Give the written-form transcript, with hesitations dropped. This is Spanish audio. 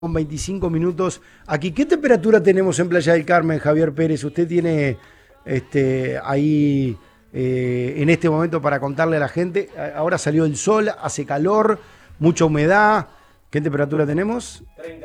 con 25 minutos aquí. ¿Qué temperatura tenemos en Playa del Carmen, Javier Pérez? Usted tiene ahí en este momento para contarle a la gente. Ahora salió el sol, hace calor, mucha humedad. ¿Qué temperatura tenemos?